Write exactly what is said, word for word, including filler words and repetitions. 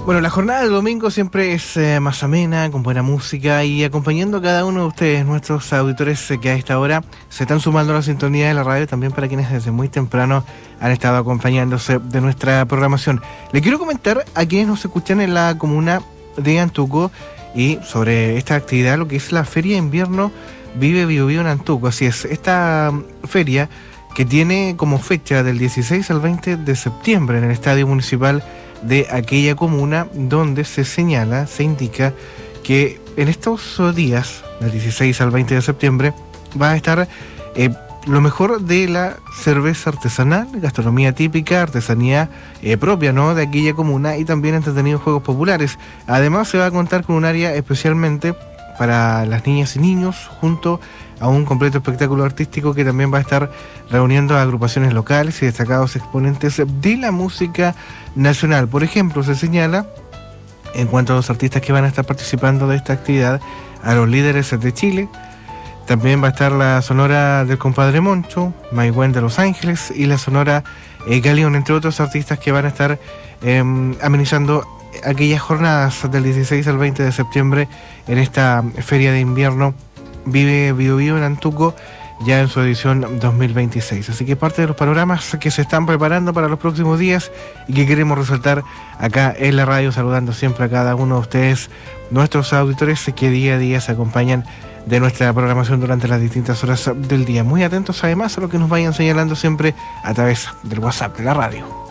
Bueno, la jornada del domingo siempre es eh, más amena, con buena música y acompañando a cada uno de ustedes, nuestros auditores eh, que a esta hora se están sumando a la sintonía de la radio, también para quienes desde muy temprano han estado acompañándose de nuestra programación. Le quiero comentar a quienes nos escuchan en la comuna de Antuco y sobre esta actividad, lo que es la Feria de Invierno Vive Biobío en Antuco. Así es, esta feria que tiene como fecha del dieciséis al veinte de septiembre en el Estadio Municipal de aquella comuna, donde se señala, se indica que en estos días, del dieciséis al veinte de septiembre, va a estar eh, lo mejor de la cerveza artesanal, gastronomía típica, artesanía eh, propia, ¿no?, de aquella comuna, y también entretenidos juegos populares. Además se va a contar con un área especialmente para las niñas y niños, junto a un completo espectáculo artístico que también va a estar reuniendo a agrupaciones locales y destacados exponentes de la música nacional. Por ejemplo, se señala, en cuanto a los artistas que van a estar participando de esta actividad, a los líderes de Chile. También va a estar la Sonora del Compadre Moncho, Maigüen de Los Ángeles y la Sonora eh, Galeón, entre otros artistas que van a estar eh, amenizando aquellas jornadas del dieciséis al veinte de septiembre en esta Feria de Invierno Vive Biobío en Antuco, ya en su edición dos mil veintiséis. Así que parte de los panoramas que se están preparando para los próximos días y que queremos resaltar acá en la radio, saludando siempre a cada uno de ustedes, nuestros auditores que día a día se acompañan de nuestra programación durante las distintas horas del día. Muy atentos además a lo que nos vayan señalando siempre a través del WhatsApp de la radio.